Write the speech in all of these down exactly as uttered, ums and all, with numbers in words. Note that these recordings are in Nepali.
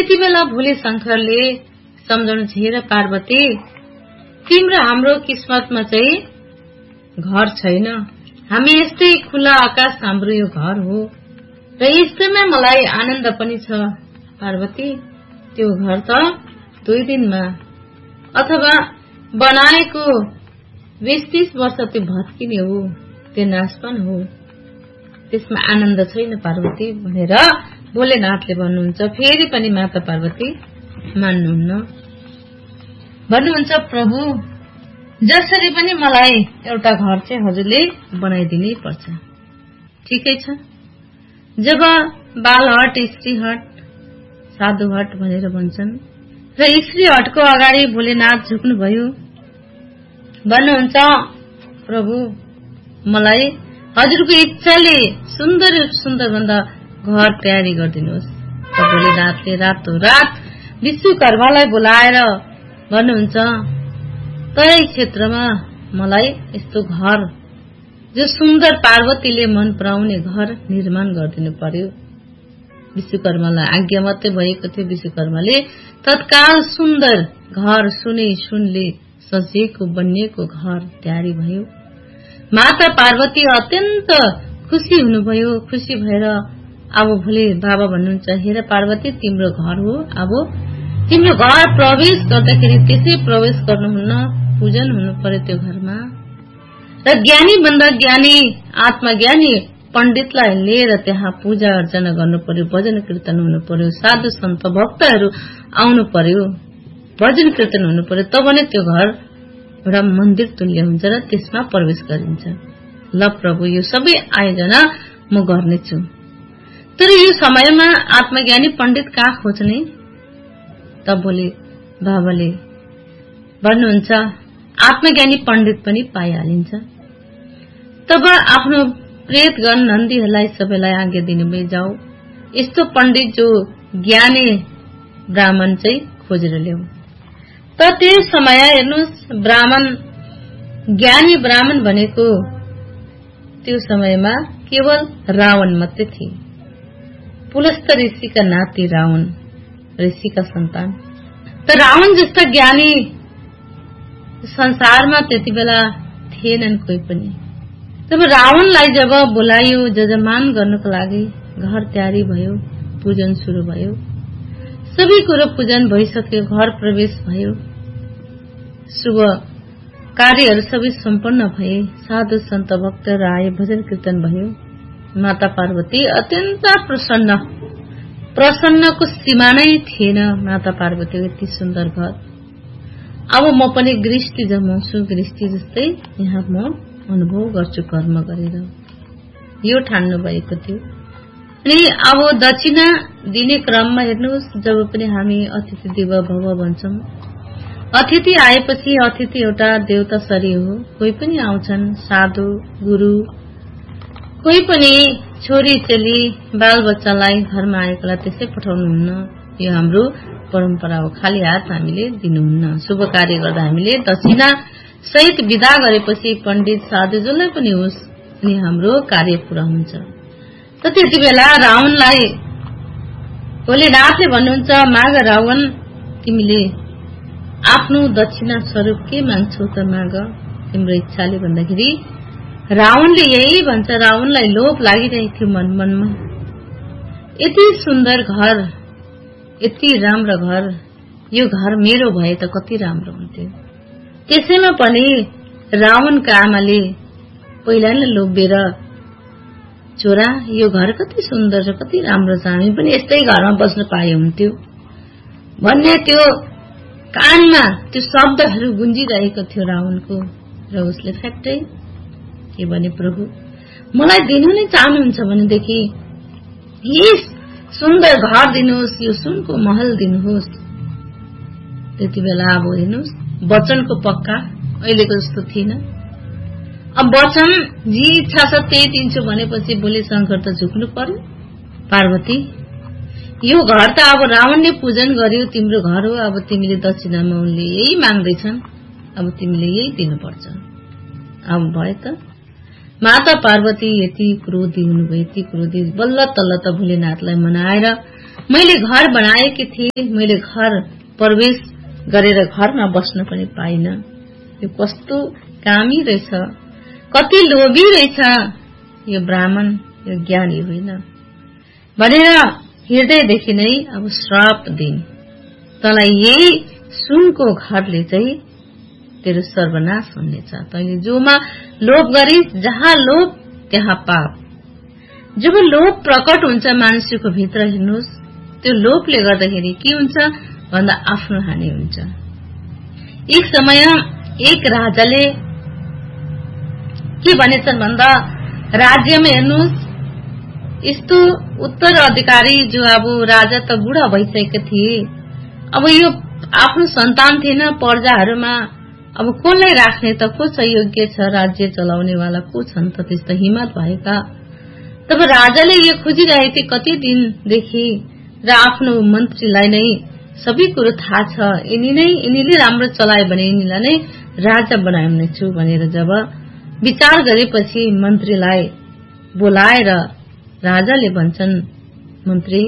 त्यति बेला भोले शंकरले सम्झाउनु छ, हेर पार्वती, तिम्रो हाम्रो किस्मतमा चाहिँ घर छैन। हामी यस्तै खुला आकाश हाम्रो यो घर हो र यस्तैमा मलाई आनन्द पनि छ पार्वती। त्यो घर त दुई दिनमा अथवा बनाएको बीस तीस वर्ष त्यो भत्किने हो, त्यो नाशपन हो, त्यसमा आनन्द छैन पार्वती भनेर भोलेनाथले भन्नुहुन्छ। फेरि पनि माता पार्वती मान्नुहुन्न, भन्नुहुन्छ प्रभु जसरी पनि मलाई एउटा घर चाहिँ हजुरले बनाइदिनै पर्छ। ठिकै छ। जब बालहट, स्त्रीहट, साधुहट भनेर भन्छन् र स्त्रीहटको अगाडि भोलेनाथ झुक्नुभयो, भन्नुहुन्छ प्रभु मलाई हजुरको इच्छाले सुन्दर सुन्दर भन्दा घर तयारी गरिदिनुहोस्। भोलेनाथले रातो रात विश्वकर्मालाई बोलाएर भन्नुहुन्छ तै क्षेत्रमा मलाई यस्तो घर जो सुन्दर पार्वतीले मन पराउने घर निर्माण गरिदिनु पर्यो। विश्वकर्मालाई आज्ञा मात्रै भएको थियो। विश्वकर्माले तत्काल सुन्दर घर सुनै सुनले सजिएको बनिएको घर तयारी भयो। माता पार्वती अत्यन्त खुसी हुनुभयो। खुसी भएर अब भोले बाबा भन्नुहुन्छ, हेर पार्वती तिम्रो घर हो, अब तिम्रो घर प्रवेश गर्दाखेरि त्यसै प्रवेश गर्नुहुन्न, पूजन हुनु पर्यो त्यो घरमा। र ज्ञानी भन्दा ज्ञानी आत्मज्ञानी पण्डितलाई लिएर त्यहाँ पूजा अर्चना गर्नु पर्यो, भजन कीर्तन हुनु पर्यो, साधु सन्त भक्तहरू आउनु पर्यो, भजन कीर्तन हुनु पर्यो, तब नै त्यो घर एउटा मन्दिर तुल्य हुन्छ र त्यसमा प्रवेश गरिन्छ। ल प्रभु यो सबै आयोजना म गर्नेछु। तर यो समयमा आत्मज्ञानी पण्डित कहाँ खोज्ने? तब भोले बाबाले भन्नुहुन्छ आत्मज्ञानी पण्डित पनि पाइहालिन्छ। तब आफ्नो प्रेतगण नन्दीहरूलाई सबैलाई आज्ञा दिनुभयो, जाऊ यस्तो पण्डित जो ज्ञानी ब्राह्मण चाहिँ खोजेर ल्याऊ। त त्यस समय हेर्नुहोस् ब्राह्मण ज्ञानी ब्राह्मण भनेको त्यो समयमा केवल रावण मात्रै थिए। पुलस्त ऋषिका नाति रावण, ऋषिका सन्तान। त रावण जस्ता ज्ञानी संसारमा त्यति बेला थिएनन् कोही पनि। तब रावणलाई जब बोलायो जजमान गर्नको लागि घर तयारी भयो, पूजन सुरु भयो, सबै कुरो पूजन भइसक्यो, घर प्रवेश भयो, शुभ कार्यहरू सबै सम्पन्न भए, साधु सन्त भक्तहरू आए, भजन कीर्तन भयो। माता पार्वती अत्यन्त प्रसन्न, प्रसन्नको सीमा नै थिएन। माता पार्वतीको यति सुन्दर घर, अब म पनि गृहस्थी जमाउँछु, गृहस्थी जस्तै यहाँ म अनुभव गर्छु कर्म गरेर, यो ठान्नु भएको थियो। अनि अब दक्षिणा दिने क्रममा हेर्नुहोस्, जब पनि हामी अतिथि देव भव भन्छौं, अतिथि आएपछि अतिथि एउटा देवता शरीर हो। कोही पनि आउँछन्, साधु गुरु, कोही पनि छोरी चेली बाल बच्चालाई घरमा आएकोलाई त्यसै पठाउनुहुन्न, यो हाम्रो परम्परा हो। खाली हात हामीले दिनुहुन्न। शुभ कार्य गर्दा हामीले दक्षिणा सहित विदा गरेपछि पण्डित साधु जसलाई पनि होस् अनि हाम्रो कार्य पूरा हुन्छ। त त्यति बेला रावणलाई भोलेनाथले भन्नुहुन्छ, माग रावण, तिमीले आफ्नो दक्षिणा स्वरूप के माग्छौ त माग, तिम्रो इच्छाले भन्दाखेरि रावणले यही भन्छ। रावणलाई लोभ लागिरहेको थियो मन मनमा, यति सुन्दर घर, यति राम्रो घर, यो घर मेरो भए त कति राम्रो हुन्थ्यो। त्यसैमा पनि रावणका आमाले पहिला नै लोभेर, छोरा यो घर कति सुन्दर र कति राम्रो छ, हामी पनि यस्तै घरमा बस्न पाए हुन्थ्यो भन्ने त्यो कानमा त्यो शब्दहरू गुन्जिरहेको थियो रावणको। र उसले फ्याक्टै के भने, प्रभु मलाई दिनु नै चाहनुहुन्छ भनेदेखि यस सुन्दर घर दिनुहोस्, यो सुनको महल दिनुहोस्। त्यति बेला अब हेर्नुहोस् वचनको पक्का अहिलेको जस्तो थिएन। अब वचन जी इच्छा छ त्यही दिन्छु भनेपछि भोले शंकर त झुक्नु पर्यो। पार्वती यो घर त अब रावणले पूजन गर्यो, तिम्रो घर हो, अब तिमीले दक्षिणामा उनले यही माग्दैछन्, अब तिमीले यही दिनुपर्छ। अब भयो त माता पार्वती यति क्रोधी हुनुभयो, यति क्रोधी, बल्ल तल्ल त भोलेनाथलाई मनाएर मैले घर बनाएकी थिएँ, मैले घर प्रवेश गरेर घरमा बस्न पनि पाइन। यो कस्तो कामी रहेछ, कति लोभी रहेछ यो ब्राह्मण, यो ज्ञानी होइन भनेर हृदयदेखि नै अब श्राप दिन। तँलाई यही सुनको घरले चाहिँ तेरो सर्वनाश हुनेछ। तैले जोमा लोभ गरिस्, जहाँ लोभ त्यहाँ पाप। जब लोभ प्रकट हुन्छ मान्छेको भित्र, हेर्नुहोस् त्यो लोभले गर्दाखेरि के हुन्छ भन्दा आफ्नो हानि हुन्छ। एक समय एक राजाले के भनेछन् भन्दा राज्यमा हेर्नुहोस् यस्तो उत्तराधिकारी जो अब राजा त बुढा भइसकेका थिए, अब यो आफ्नो सन्तान थिएन प्रजाहरूमा, अब कसलाई राख्ने त, को छ योग्य छ राज्य चलाउने वाला, को छन् त त्यस्तो हिम्मत भएका। तब राजाले यो खोजिरहेथे कति दिनदेखि र आफ्नो मन्त्रीलाई नै सबै कुरो थाहा छ, यिनी नै यिनीले राम्रो चलायो भने यिनीलाई नै राजा बनाउने छु भनेर जब विचार गरेपछि मन्त्रीलाई बोलाएर राजाले भन्छन्, मन्त्री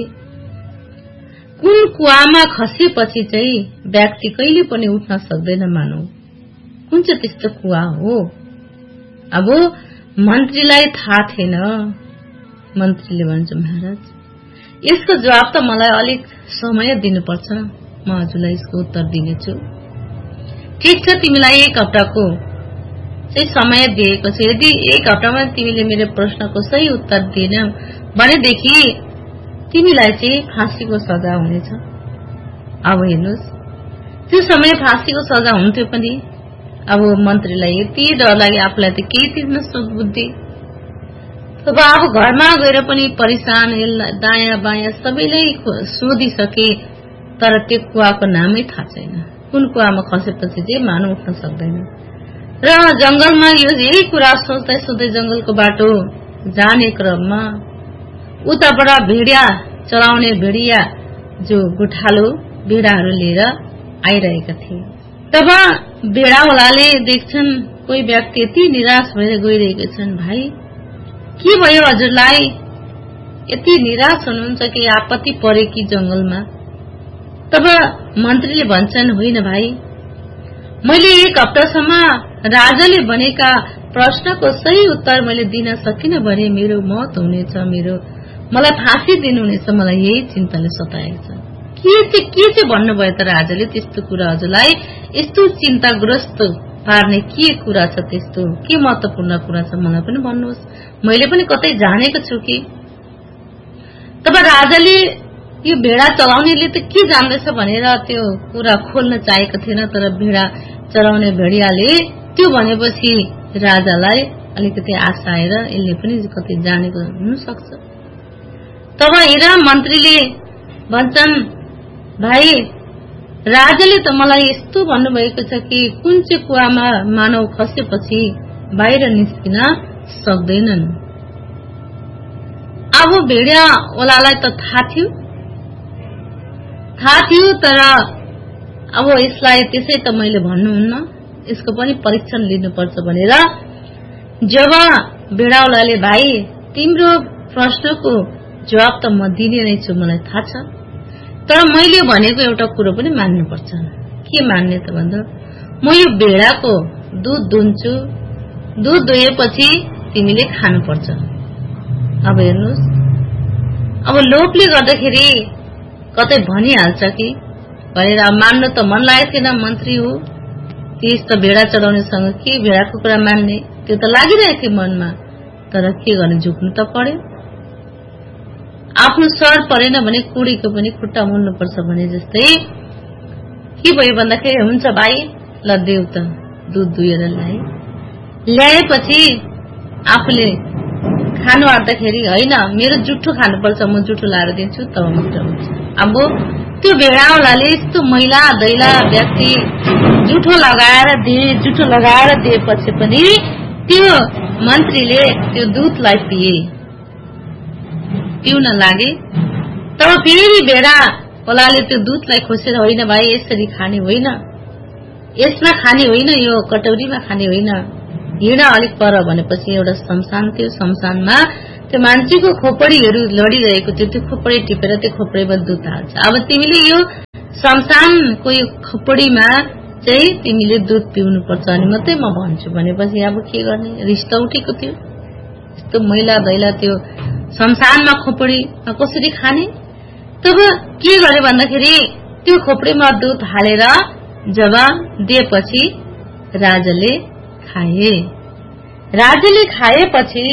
कुन कुवामा खसेपछि चाहिँ व्यक्ति कहिले पनि उठ्न सक्दैन मानौ, कुन चाहिँ त्यस्तो कुवा हो? अब मन्त्रीलाई थाहा थिएन। मन्त्रीले भन्छ, महाराज यसको जवाब त मलाई अलिक समय दिनुपर्छ, म हजुरलाई यसको उत्तर दिनेछु। ठिक छ, तिमीलाई एक हप्ताको चाहिँ समय दिएको छ, यदि एक हप्तामा तिमीले मेरो प्रश्नको सही उत्तर दिएन भनेदेखि तिमीलाई चाहिँ फाँसीको सजा हुनेछ। अब हेर्नुहोस् त्यो समय फाँसीको सजा हुन्थ्यो पनि अब मन्त्रीलाई यति डर लाग्यो, आफूलाई त केही तिर्न सुबुद्धि। अब अब घरमा गएर पनि परेशान, दायाँ बायाँ सबैलाई सोधिसके तर त्यो कुवाको नामै थाहा छैन, कुन कुवामा खसेपछि चाहिँ मानव उठ्न सक्दैन। र जंगलमा यो यही कुरा सोच्दै सोच्दै जंगलको बाटो जाने क्रममा उताबाट भेडिया चलाउने भेडिया जो गोठालो भेडाहरू लिएर आइरहेका थिए। तब भेडावालाले देख्छन् कोही व्यक्ति यति निराश भएर गइरहेका छन्। भाइ के भयो हजुरलाई, यति निराश हुनुहुन्छ कि आपत्ति परे कि जंगलमा? तब मन्त्रीले भन्छन्, होइन भाइ, मैले एक हप्तासम्म राजाले भनेका प्रश्नको सही उत्तर मैले दिन सकिन भने मेरो मौत हुनेछ, मेरो मलाई फाँसी दिनुहुनेछ, मलाई यही चिन्ताले सताएको छ। के चाहिँ के चाहिँ भन्नुभयो त राजाले त्यस्तो कुरा? हजुरलाई यस्तो चिन्ताग्रस्त पार्ने के कुरा छ, त्यस्तो के महत्वपूर्ण कुरा छ मलाई पनि भन्नुहोस्, मैले पनि कतै जानेको छु कि? तब राजाले यो भेडा चलाउनेले त के जान्दैछ भनेर त्यो कुरा खोल्न चाहेको थिएन, तर भेडा चलाउने भेडियाले त्यो भनेपछि राजालाई अलिकति आशा आएर यसले पनि कतै जानेको हुन सक्छ। तब हेर मन्त्रीले भन्छन्, भाइ राजाले त मलाई यस्तो भन्नुभएको छ कि कुन चाहिँ कुवामा मानव खसेपछि बाहिर निस्किन सक्दैनन्। अब भेडिया ओलालाई त थाहा थियो थाहा थियो तर अब यसलाई त्यसै त मैले भन्नुहुन्न, यसको पनि परीक्षण लिनुपर्छ भनेर जब भेडावालाले भाइ तिम्रो प्रश्नको जवाब त म दिने नै छु, मलाई थाहा छ, तर मैले भनेको एउटा कुरो पनि मान्नुपर्छ। के मान्ने त भन्दा म यो भेडाको दूध दुन्छु, दूध दुहेपछि तिमीले खानुपर्छ। अब हेर्नुहोस्, अब लोभले गर्दाखेरि कतै भनिहाल्छ कि भनेर मान्नु त मन लागेको थिएन। मन्त्री हो, त्यस त भेडा चढाउनेसँग के भेडाको कुरा मान्ने, त्यो त लागिरहेको थियो मनमा, तर के गर्ने, झुक्नु त पर्यो। आफ्नो सर परेन भने कुडीको पनि खुट्टा मोल्नुपर्छ भने जस्तै के भयो भन्दाखेरि, हुन्छ भाइ ल देऊ त, दूध दुहेर ल्याए। ल्याएपछि आफूले खानु आँट्दाखेरि होइन मेरो जुठो खानुपर्छ, म जुठो लाएर दिन्छु तब मात्र हुन्छ। अब त्यो भेडावालाले यस्तो मैला दैला व्यक्ति जुठो लगाएर दिए, जुठो लगाएर दिएपछि पनि त्यो मन्त्रीले त्यो दूधलाई पिए, पिउन लागे। तब फेरि भेडा ओलाले त्यो दूधलाई खोसेर, होइन भाइ यसरी खाने होइन, यसमा खाने होइन, यो कटौरीमा खाने होइन, हिँड अलिक पर भनेपछि एउटा शमशान थियो, शमशानमा त्यो मान्छेको खोपडीहरू लडिरहेको थियो, त्यो खोपडी टिपेर त्यो खोपडीमा दुध हाल्छ। अब तिमीले यो शमशानको यो खोपडीमा चाहिँ तिमीले दुध पिउनु पर्छ अनि मात्रै म भन्छु भनेपछि अब के गर्ने? रिस त उठेको थियो। यस्तो मैला दैला त्यो शमशानमा खोपडी कसरी खाने? तब के गरे भन्दाखेरि त्यो खोपडीमा दुध हालेर जब दिएपछि राजाले खाए। राजाले खाएपछि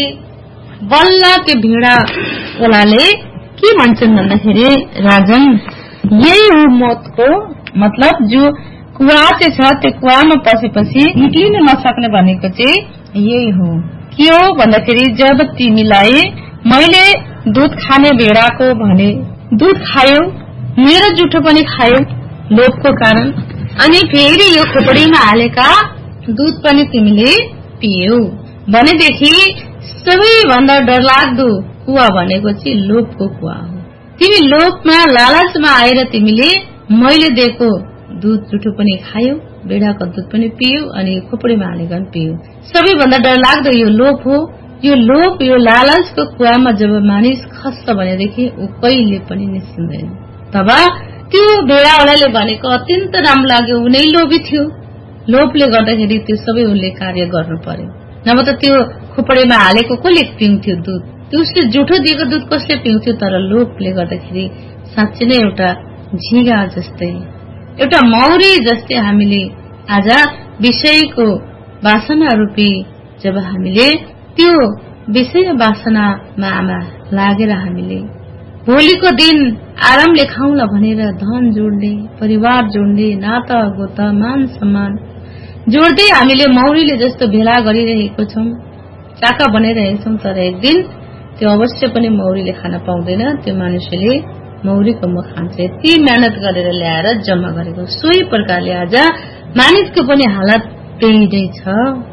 बल्ल त्यो भेडावालाले के भन्छन् भन्दाखेरि राजन यही हो मौतको मतलब जो कुवा चाहिँ छ त्यो कुवामा पसेपछि निक्लिन नसक्ने भनेको चाहिँ यही हो। के हो भन्दाखेरि जब तिमीलाई मैले दुध खाने भेडाको भने दुध खायो, मेरो जुठो पनि खायो लोभको कारण, अनि फेरि यो खोपडीमा हालेका दुध पनि तिमीले पियौ भनेदेखि सबैभन्दा डरलाग्दो कुवा भनेको चाहिँ लोभको कुवा हो। तिमी लोभमा लालचमा आएर तिमीले मैले दिएको दुध जुठो पनि खायौ, भेडाको दुध पनि पियौ अनि खोपडीमा हालेको पनि पियौ। सबैभन्दा डरलाग्दो यो लोभ हो। यो लोभ यो लालचको कुवामा जब मानिस खस्छ भनेदेखि ऊ कहिले पनि निस्किँदैन। तब त्यो भेडावालाले भनेको अत्यन्त राम्रो लाग्यो, ऊ नै लोभी थियो। लोभले गर्दाखेरि त्यो सबै उसले कार्य गर्नु पर्यो, नभए त त्यो खोपडीमा हालेको कसले पिउँथ्यो दुध? त्यो उसले जुठो दिएको दुध कसले पिउँथ्यो? तर लोभले गर्दाखेरि साँच्चै नै एउटा झिगा जस्तै एउटा मौरी जस्तै हामीले आज विषयको वासना रूपी जब हामीले त्यो विषय वासनामा लागेर हामीले भोलिको दिन आरामले खाउँला भनेर धन जोड्ने, परिवार जोड्ने, नाता गोता, मान सम्मान जोड्दै हामीले मौरीले जस्तो भेला गरिरहेको छौं, चाका बनाइरहेको छौं। तर एक दिन त्यो अवश्य पनि मौरीले खान पाउँदैन, त्यो मानिसले मौरीको मुख खान्छ। यति मेहनत गरेर ल्याएर जम्मा गरेको। सोही प्रकारले आज मानिसको पनि हालत त्यही नै छ।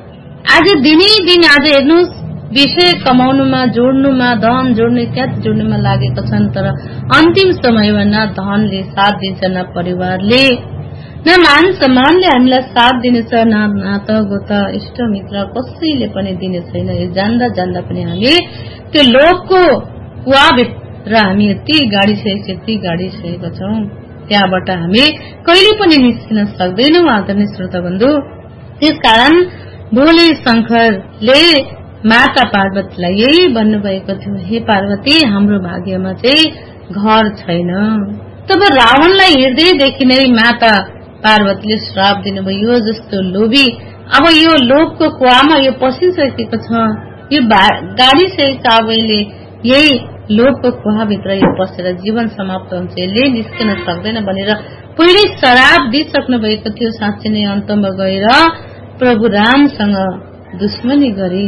आज दिनै दिन आज हेर्नुहोस् विषय कमाउनुमा, जोड्नुमा, धन जोड्ने, इत्यादि जोड्नुमा लागेका छन्। तर अन्तिम समयमा न धनले साथ दिन्छ, न परिवारले, न मान सम्मानले हामीलाई साथ दिनेछ, न नाता गोता इष्ट मित्र कसैले पनि दिने छैन। यो जान्दा जान्दा पनि हामी त्यो लोभको कुवाभित्र हामी यति गाडिसकेको यति गाडिसकेका छौं, त्यहाँबाट हामी कहिले पनि निस्किन सक्दैनौं आदरणीय श्रोता बन्धु। त्यसकारण भोले शंकरले माता पार्वतीलाई यही भन्नुभएको थियो, हे पार्वती हाम्रो भाग्यमा चाहिँ घर छैन। तब रावणलाई हृदयदेखि नै माता पार्वतीले श्राप दिनुभयो, यो जस्तो लोभी अब यो लोभको कुवामा यो पसिसकेको छ, यो गाडिसकेको अब यसले यही लोभको कुवाभित्र यो पसेर जीवन समाप्त हुन्छ, यसले निस्किन सक्दैन भनेर पहिल्यै श्राप दिइसक्नु भएको थियो। साँच्चै नै अन्तमा गएर प्रभु रामसँग दुश्मनी गरे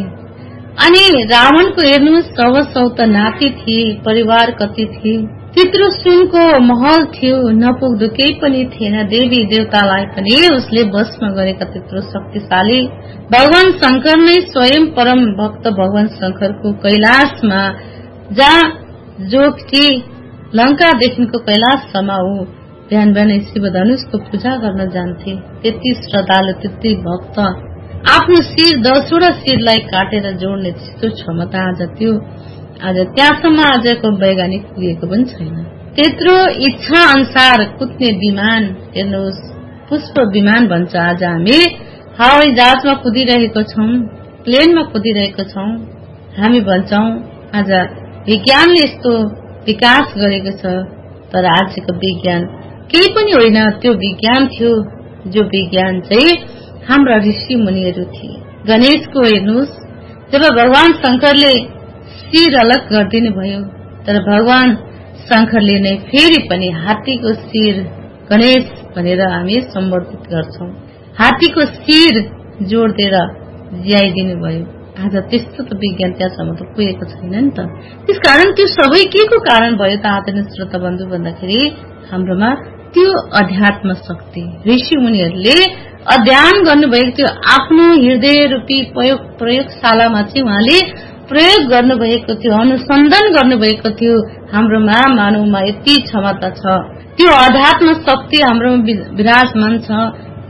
अनि रावणको हेर्नुहोस् सौ सौ त नाति थिए, परिवार कति थिए, त्यत्रो सुनको महल थियो, नपुग्दो केही पनि थिएन। देवी देवतालाई पनि उसले वशमा गरेका, त्यत्रो शक्तिशाली भगवान शंकर नै स्वयं परम भक्त भगवान शंकरको कैलाशमा जहाँ जोगटी लंकादेखिको कैलाशसम्म ऊ बिहान बिहानै शिव धनुषको पूजा गर्न जान्थे। त्यति श्रद्धालु, त्यति भक्त, आफ्नो शिर दसवटा शिरलाई काटेर जोड्ने त्यस्तो क्षमता आज त्यो आज त्यहाँसम्म आजको वैज्ञानिक पुगेको पनि छैन। त्यत्रो इच्छा अनुसार कुद्ने विमान हेर्नुहोस्, पुष्प विमान भन्छ। आज हामी हवाई जहाजमा कुदिरहेको छौं, प्लेनमा कुदिरहेको छौं। हामी भन्छौं आज विज्ञानले यस्तो विकास गरेको छ, तर आजको विज्ञान केही पनि होइन। त्यो विज्ञान थियो जो विज्ञान चाहिँ हाम्रा ऋषि मुनिहरू थिए। गणेशको हेर्नुहोस्, जब भगवान शंकरले शिर अलग गरिदिनु भयो, तर भगवान शंकरले नै फेरि पनि हात्तीको शिर गणेश भनेर हामी सम्बोधित गर्छौं। हात्तीको शिर जोडिदिएर जियाइदिनु भयो। आज त्यस्तो त विज्ञान त्यहाँसम्म त पुगेको छैन नि त। त्यसकारण त्यो सबै के को कारण भयो त आदरणीय श्रोता बन्धु भन्दाखेरि हाम्रोमा त्यो अध्यात्म शक्ति ऋषि मुनिहरूले अध्ययन गर्नुभएको थियो। आफ्नो हृदय रूपी प्रयोग प्रयोगशालामा चाहिँ उहाँले प्रयोग गर्नुभएको थियो, अनुसन्धान गर्नुभएको थियो। हाम्रोमा मानवमा यति क्षमता छ, त्यो अध्यात्म शक्ति हाम्रोमा विराजमान छ,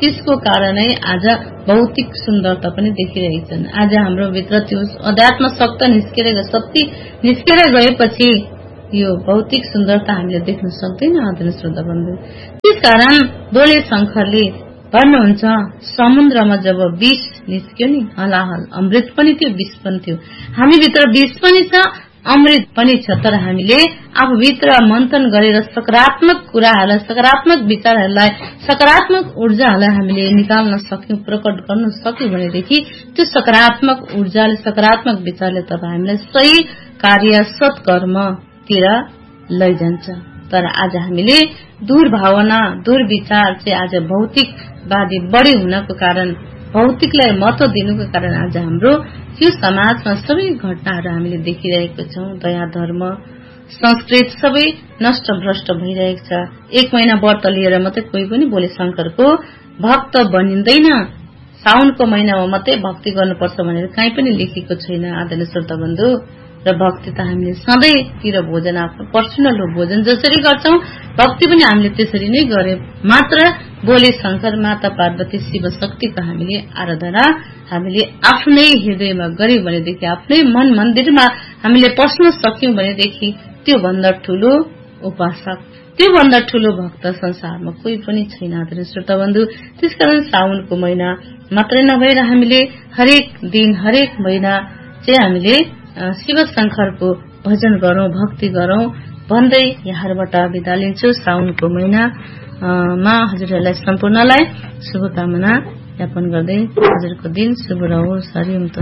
त्यसको कारणै आज भौतिक सुन्दरता पनि देखिरहेका छन्। आज हाम्रो भित्र त्यो अध्यात्म शक्ति निस्केर शक्ति निस्केर गएपछि यो भौतिक सुन्दरता हामीले देख्न सक्दैन आदरणीय श्रोताबन्धु। त्यसकारण दोले शंकरले भन्नुहुन्छ समुद्रमा जब विष निस्क्यो नि हलाहल अमृत पनि थियो विष पनि थियो। हामी भित्र विष पनि छ अमृत पनि छ, तर हामीले आफूभित्र मन्थन गरेर सकारात्मक कुराहरूलाई सकारात्मक विचारहरूलाई सकारात्मक ऊर्जाहरूलाई हामीले निकाल्न सक्यौं प्रकट गर्न सक्यौं भनेदेखि त्यो सकारात्मक ऊर्जाले सकारात्मक विचारले तपाईँ हामीलाई सही कार्य सत्कर्मतिर लैजान्छ। तर आज हामीले दुर्भावना दुर्विचार चाहिँ आज भौतिकवादी बढी हुनको कारण भौतिकलाई महत्व दिनुको कारण आज हाम्रो यो समाजमा सबै घटनाहरू हामीले देखिरहेको छौं। दया धर्म संस्कृति सबै नष्ट भ्रष्ट भइरहेको छ। एक महिना व्रत लिएर मात्रै कोही पनि बोले शंकरको भक्त बनिँदैन, साउनको महिनामा मात्रै भक्ति गर्नुपर्छ भनेर कहीँ पनि लेखेको छैन आदरणीय श्रोताबन्धु। र भक्ति त हामीले सधैँतिर भोजन आफ्नो पर्सनल भोजन जसरी गर्छौं भक्ति पनि हामीले त्यसरी नै गरे मात्र बोले शंकर माता पार्वती शिव शक्तिको हामीले आराधना हामीले आफ्नै हृदयमा गर्यौं भनेदेखि आफ्नै मन मन्दिरमा हामीले पस्न सक्यौं भनेदेखि त्यो भन्दा ठूलो उपासक त्यो भन्दा ठूलो भक्त संसारमा कोही पनि छैन आदरणीय श्रोताबन्धु। त्यसकारण साउनको महिना मात्रै नभएर हामीले हरेक दिन हरेक महिना चाहिँ हामीले शिव शंकरको भजन गरौं भक्ति गरौं भन्दै यहाँबाट बिदा लिन्छु। साउनको महिनामा हजुरहरूलाई सम्पूर्णलाई शुभकामना ज्ञापन गर्दै हजुरको दिन शुभ रहोस्। हरि ओम।